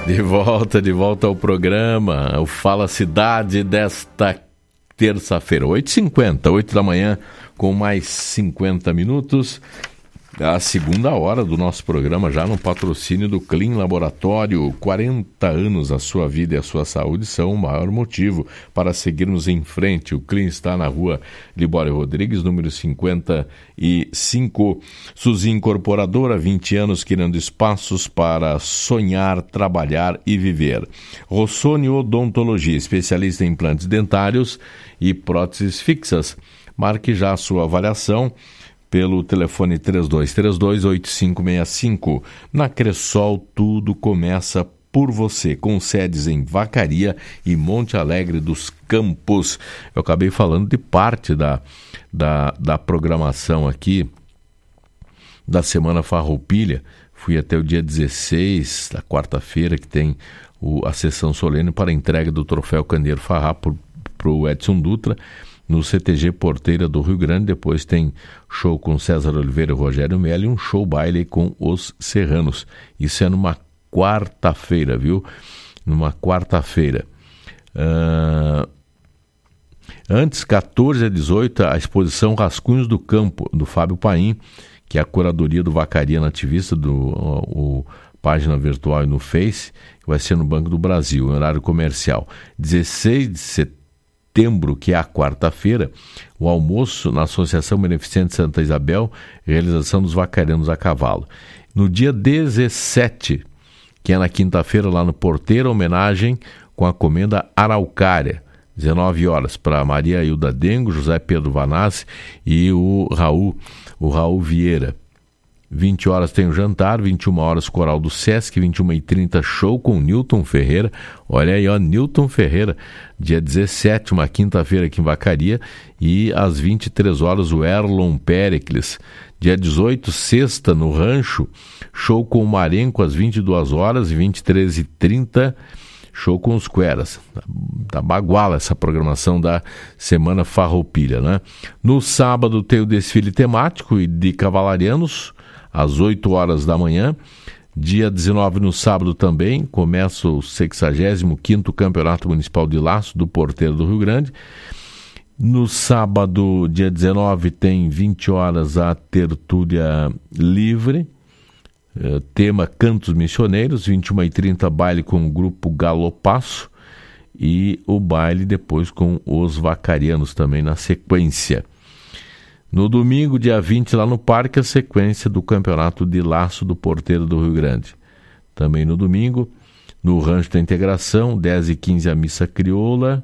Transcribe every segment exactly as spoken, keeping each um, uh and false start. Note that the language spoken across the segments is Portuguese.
De volta, de volta ao programa, o Fala Cidade desta terça-feira, oito e cinquenta, oito da manhã, com mais cinquenta minutos. A segunda hora do nosso programa, já no patrocínio do Clean Laboratório. quarenta anos, a sua vida e a sua saúde são o maior motivo para seguirmos em frente. O Clean está na rua Libório Rodrigues, número cinquenta e cinco. Suzy Incorporadora, vinte anos criando espaços para sonhar, trabalhar e viver. Rossoni Odontologia, especialista em implantes dentários e próteses fixas. Marque já a sua avaliação pelo telefone três dois três dois, oito cinco seis cinco. Na Cressol, tudo começa por você, com sedes em Vacaria e Monte Alegre dos Campos. Eu acabei falando de parte da, da, da programação aqui da Semana Farroupilha. Fui até o dia dezesseis, da quarta-feira, que tem o, a sessão solene para a entrega do troféu Candeeiro Farrapo para o Edson Dutra, no C T G Porteira do Rio Grande. Depois tem show com César Oliveira e Rogério Melli e um show baile com os Serranos. Isso é numa quarta-feira, viu? Numa quarta-feira. Uh... Antes, quatorze a dezoito, a exposição Rascunhos do Campo, do Fábio Paim, que é a curadoria do Vacaria Nativista, do o, o, página virtual e no Face, que vai ser no Banco do Brasil, em horário comercial. dezesseis de setembro, Setembro, que é a quarta-feira, o almoço na Associação Beneficente Santa Isabel, realização dos Vacarianos a Cavalo. No dia dezessete, que é na quinta-feira, lá no Porteiro, homenagem com a comenda Araucária, dezenove horas, para Maria Hilda Dengo, José Pedro Vanassi e o Raul, o Raul Vieira. vinte horas tem o jantar, vinte e uma horas Coral do Sesc, vinte e uma e trinta show com Newton Ferreira. Olha aí, ó, Newton Ferreira, dia dezessete, uma quinta-feira aqui em Vacaria, e às vinte e três horas o Erlon Pericles. Dia dezoito, sexta, no Rancho, show com o Marenco às vinte e duas horas, e vinte e três e trinta, show com os Cueras. Tá baguala essa programação da Semana Farroupilha, né? No sábado tem o desfile temático e de cavalarianos, às oito horas da manhã. Dia dezenove, no sábado também, começa o sexagésimo quinto Campeonato Municipal de Laço do Porteiro do Rio Grande. No sábado, dia dezenove, tem vinte horas a tertúlia livre, eh, tema Cantos Missioneiros, vinte e uma e trinta baile com o grupo Galopaço e o baile depois com os Vacarianos também na sequência. No domingo, dia vinte, lá no Parque, a sequência do Campeonato de Laço do Porteiro do Rio Grande. Também no domingo, no Rancho da Integração, dez e quinze, a Missa Crioula,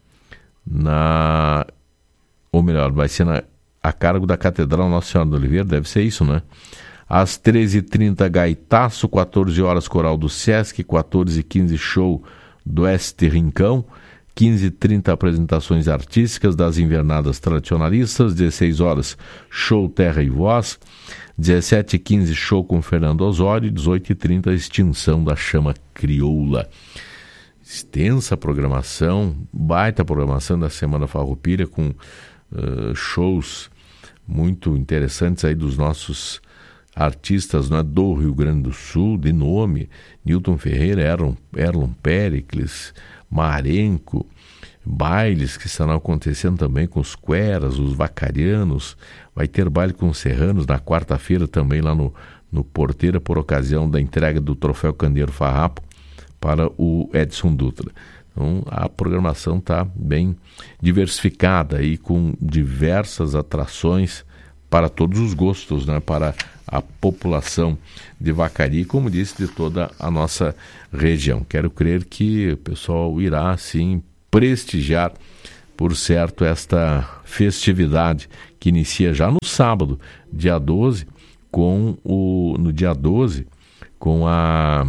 na... ou melhor, vai ser na... a cargo da Catedral Nossa Senhora do Oliveira, deve ser isso, né? Às treze e trinta, Gaitaço, quatorze horas, Coral do Sesc, quatorze e quinze, show do Este Rincão, quinze e trinta, apresentações artísticas das invernadas tradicionalistas, dezesseis horas, show Terra e Voz, dezessete e quinze, show com Fernando Osório, dezoito e trinta, extinção da chama crioula. Extensa programação, baita programação da Semana Farroupilha, com uh, shows muito interessantes aí dos nossos artistas, né, do Rio Grande do Sul, de nome, Newton Ferreira, Erlon, Erlon Pericles, Marenco, bailes que estarão acontecendo também com os Cueras, os Vacarianos. Vai ter baile com os Serranos na quarta-feira também lá no, no Porteira, por ocasião da entrega do troféu Candeeiro Farrapo para o Edson Dutra. Então a programação está bem diversificada aí, com diversas atrações para todos os gostos, né? Para a população de Vacaria, como disse, de toda a nossa região. Quero crer que o pessoal irá, sim, prestigiar, por certo, esta festividade que inicia já no sábado, dia doze, com o, no dia doze, com a,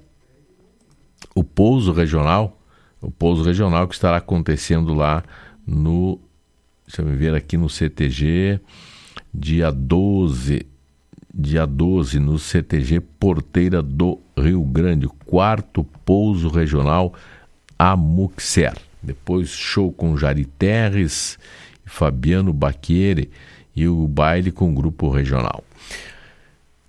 o pouso regional, o pouso regional que estará acontecendo lá no, deixa eu ver aqui no C T G, dia doze, dia doze, no C T G Porteira do Rio Grande, quarto pouso regional Amuxer. Depois show com Jari Terres, Fabiano Baqueire e o baile com o grupo regional.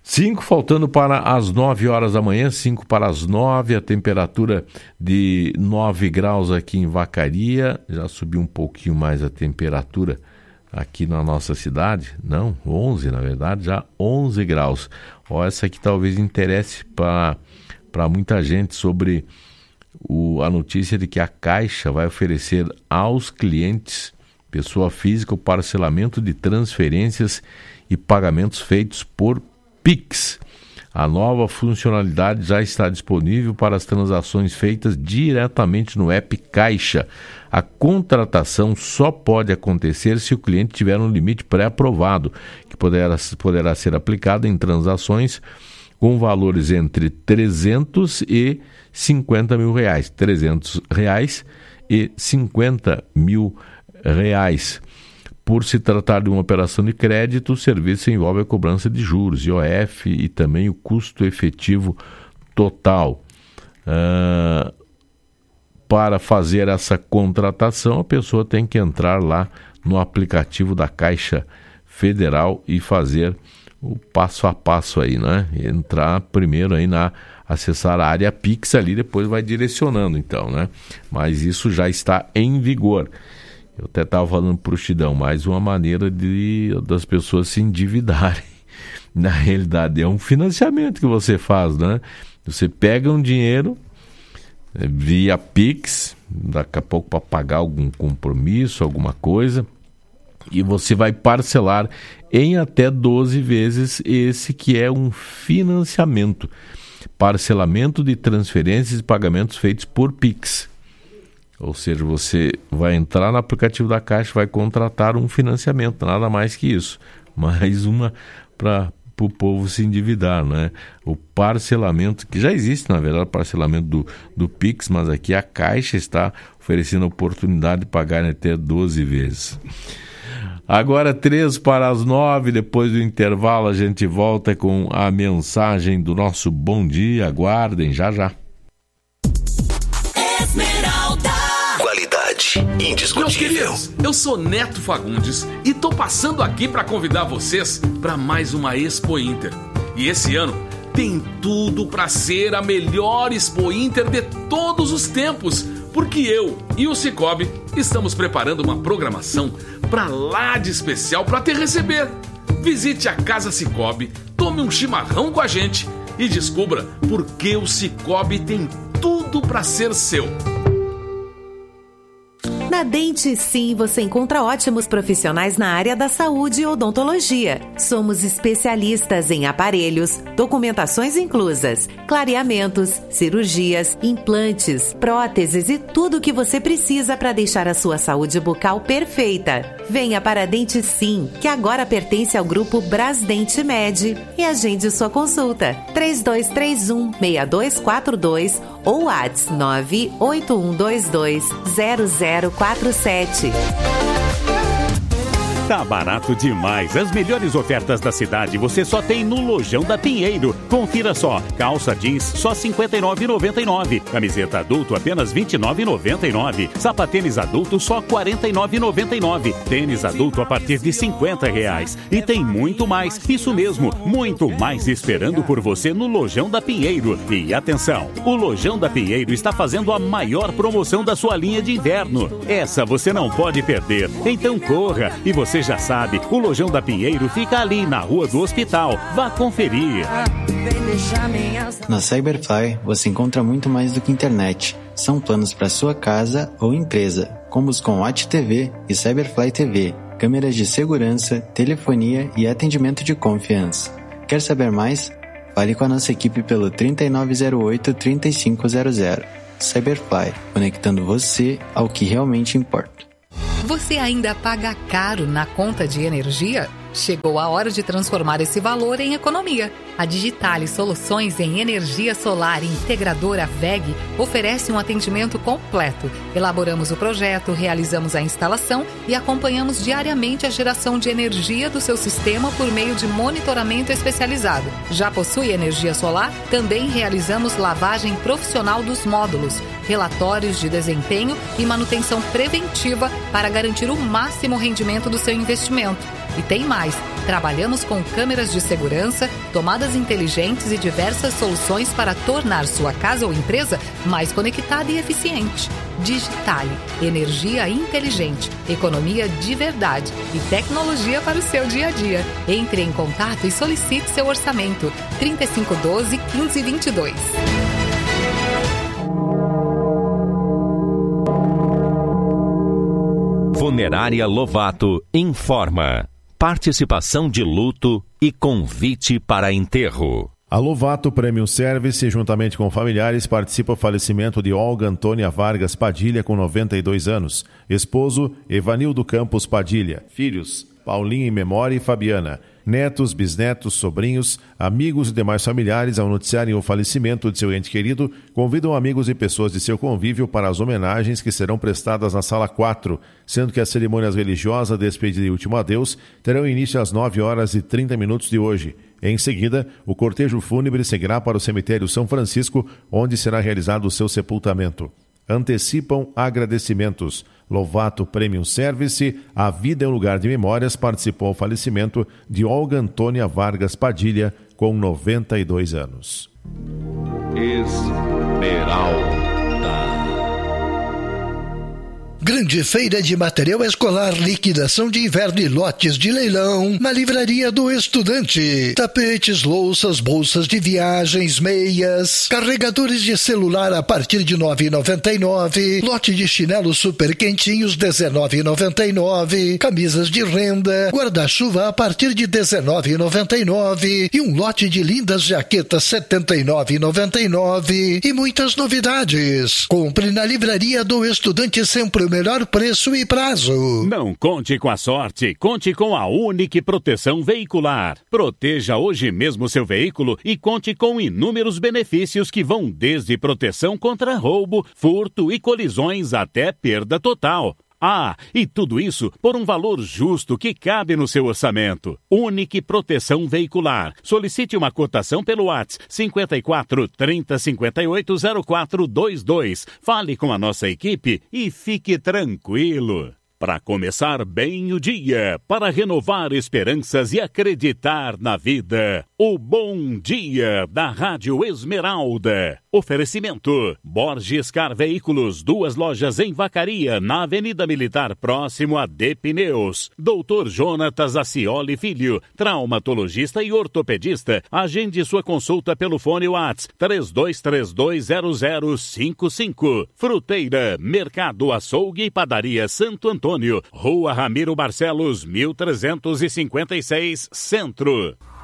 Cinco faltando para as nove horas da manhã, cinco para as nove, a temperatura de nove graus aqui em Vacaria, já subiu um pouquinho mais a temperatura aqui na nossa cidade, não, onze na verdade, já onze graus. Ó, essa aqui talvez interesse para para muita gente sobre o, a notícia de que a Caixa vai oferecer aos clientes, pessoa física, o parcelamento de transferências e pagamentos feitos por Pix. A nova funcionalidade já está disponível para as transações feitas diretamente no app Caixa. A contratação só pode acontecer se o cliente tiver um limite pré-aprovado, que poderá, poderá ser aplicado em transações com valores entre trezentos e cinquenta mil reais. trezentos reais e cinquenta mil reais. Por se tratar de uma operação de crédito, o serviço envolve a cobrança de juros, I O F e também o custo efetivo total. Uh, para fazer essa contratação, a pessoa tem que entrar lá no aplicativo da Caixa Federal e fazer o passo a passo aí, né? Entrar primeiro aí na acessar a área Pix ali, depois vai direcionando então, né? Mas isso já está em vigor. Eu até estava falando para o Chidão, mais uma maneira de, das pessoas se endividarem. Na realidade, é um financiamento que você faz, né? Você pega um dinheiro via Pix, daqui a pouco para pagar algum compromisso, alguma coisa, e você vai parcelar em até doze vezes esse que é um financiamento. Parcelamento de transferências e pagamentos feitos por Pix. Ou seja, você vai entrar no aplicativo da Caixa, vai contratar um financiamento, nada mais que isso. Mais uma para o povo se endividar, né? O parcelamento, que já existe, na verdade, o parcelamento do, do Pix, mas aqui a Caixa está oferecendo a oportunidade de pagar até doze vezes. Agora, três para as nove, depois do intervalo, a gente volta com a mensagem do nosso bom dia. Aguardem, já já. Indiscutível. Meus queridos, eu sou Neto Fagundes e tô passando aqui para convidar vocês para mais uma Expo Inter. E esse ano tem tudo para ser a melhor Expo Inter de todos os tempos, porque eu e o Cicobi estamos preparando uma programação para lá de especial para te receber. Visite a Casa Cicobi, tome um chimarrão com a gente e descubra por que o Cicobi tem tudo para ser seu. Na Dente Sim, você encontra ótimos profissionais na área da saúde e odontologia. Somos especialistas em aparelhos, documentações inclusas, clareamentos, cirurgias, implantes, próteses e tudo o que você precisa para deixar a sua saúde bucal perfeita. Venha para a Dente Sim, que agora pertence ao grupo Brasdente Med, e agende sua consulta. três dois três um, seis dois quatro dois ou WhatsApp nove oito um dois dois zero zero quatro sete. Tá barato demais. As melhores ofertas da cidade você só tem no Lojão da Pinheiro. Confira só. Calça jeans só cinquenta e nove reais e noventa e nove centavos. Camiseta adulto apenas vinte e nove reais e noventa e nove centavos. Sapatênis adulto só quarenta e nove reais e noventa e nove centavos. Tênis adulto a partir de cinquenta reais. E tem muito mais. Isso mesmo, muito mais esperando por você no Lojão da Pinheiro. E atenção, o Lojão da Pinheiro está fazendo a maior promoção da sua linha de inverno. Essa você não pode perder. Então corra. E você já sabe, o Lojão da Pinheiro fica ali na Rua do Hospital. Vá conferir. Na Cyberfly você encontra muito mais do que internet. São planos para sua casa ou empresa, combos com Watch T V e Cyberfly T V, câmeras de segurança, telefonia e atendimento de confiança. Quer saber mais? Fale com a nossa equipe pelo trinta e nove zero oito, trinta e cinco zero zero. Cyberfly, conectando você ao que realmente importa. Você ainda paga caro na conta de energia? Chegou a hora de transformar esse valor em economia. A Digitale Soluções em Energia Solar Integradora V E G oferece um atendimento completo. Elaboramos o projeto, realizamos a instalação e acompanhamos diariamente a geração de energia do seu sistema por meio de monitoramento especializado. Já possui energia solar? Também realizamos lavagem profissional dos módulos, relatórios de desempenho e manutenção preventiva para garantir o máximo rendimento do seu investimento. E tem mais, Trabalhamos com câmeras de segurança, tomadas inteligentes e diversas soluções para tornar sua casa ou empresa mais conectada e eficiente. Digitale, energia inteligente, economia de verdade e tecnologia para o seu dia a dia. Entre em contato e solicite seu orçamento. trinta e cinco doze, quinze vinte e dois. Funerária Lovato informa. Participação de luto e convite para enterro. A Lovato Premium Service, juntamente com familiares, participa do falecimento de Olga Antônia Vargas Padilha, com noventa e dois anos. Esposo, Evanildo Campos Padilha. Filhos, Paulinha em Memória e Fabiana. Netos, bisnetos, sobrinhos, amigos e demais familiares, ao noticiarem o falecimento de seu ente querido, convidam amigos e pessoas de seu convívio para as homenagens que serão prestadas na Sala quatro, sendo que as cerimônias religiosas, despedida e último adeus, terão início às nove horas e trinta minutos de hoje. Em seguida, o cortejo fúnebre seguirá para o cemitério São Francisco, onde será realizado o seu sepultamento. Antecipam agradecimentos. Lovato Premium Service, a vida é um lugar de memórias, participou ao falecimento de Olga Antônia Vargas Padilha, com noventa e dois anos. Esmeralda. Grande feira de material escolar, liquidação de inverno e lotes de leilão na Livraria do Estudante. Tapetes, louças, bolsas de viagens, meias, carregadores de celular a partir de nove reais e noventa e nove centavos, lote de chinelos super quentinhos dezenove reais e noventa e nove centavos, camisas de renda, guarda-chuva a partir de dezenove reais e noventa e nove centavos e um lote de lindas jaquetas setenta e nove reais e noventa e nove centavos e muitas novidades. Compre na Livraria do Estudante, sempre o melhor preço e prazo. Não conte com a sorte, conte com a Unique Proteção Veicular. Proteja hoje mesmo seu veículo e conte com inúmeros benefícios que vão desde proteção contra roubo, furto e colisões até perda total. Ah, e tudo isso por um valor justo que cabe no seu orçamento. Unique Proteção Veicular. Solicite uma cotação pelo WhatsApp cinquenta e quatro, trinta, cinquenta e oito, zero quatro dois dois. Fale com a nossa equipe e fique tranquilo. Para começar bem o dia, para renovar esperanças e acreditar na vida. O Bom Dia da Rádio Esmeralda. Oferecimento: Borges Car Veículos, duas lojas em Vacaria, na Avenida Militar, próximo a D Pneus. doutor Jonatas Acioli Filho, traumatologista e ortopedista. Agende sua consulta pelo fone WhatsApp três dois três dois zero zero cinco cinco. Fruteira, Mercado Açougue e Padaria Santo Antônio, Rua Ramiro Barcelos, mil trezentos e cinquenta e seis, Centro.